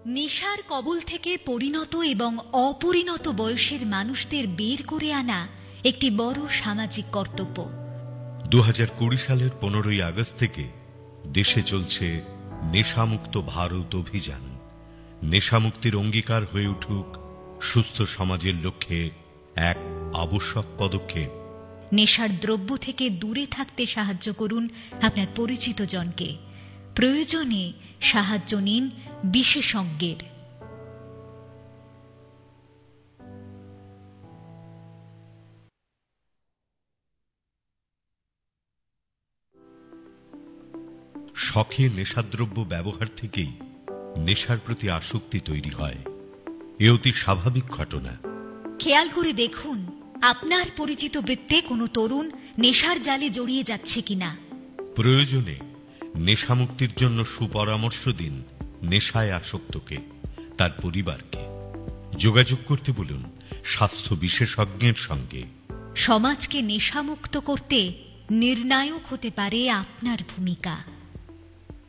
নেশার কবল থেকে পরিণত এবং অপরিণত বয়সের মানুষদের বের করে আনা একটি বড় সামাজিক কর্তব্য। 2020 সালের 15ই আগস্ট থেকে দেশে চলছে নেশামুক্ত ভারত অভিযান। নেশামুক্তির অঙ্গীকার হয়ে উঠুক সুস্থ সমাজের লক্ষ্যে এক আবশ্যক পদক্ষেপ। নেশার দ্রব্য থেকে দূরে থাকতে সাহায্য করুন আপনার পরিচিত জনকে। প্রয়োজনে সাহায্য নিন বিশেষজ্ঞের। শখে নেশাদ্রব্য ব্যবহার থেকেই নেশার প্রতি আসক্তি তৈরি হয়। এ অতি স্বাভাবিক ঘটনা। খেয়াল করে দেখুন আপনার পরিচিত বৃত্তে কোনো তরুণ নেশার জালে জড়িয়ে যাচ্ছে কিনা। প্রয়োজনে নেশামুক্তির জন্য সুপরামর্শ দিন নেশায় আসক্তকে, তার পরিবারকে। যোগাযোগ করতে বলুন স্বাস্থ্য বিশেষজ্ঞের সঙ্গে। সমাজকে নেশামুক্ত করতে নির্ণায়ক হতে পারে আপনার ভূমিকা।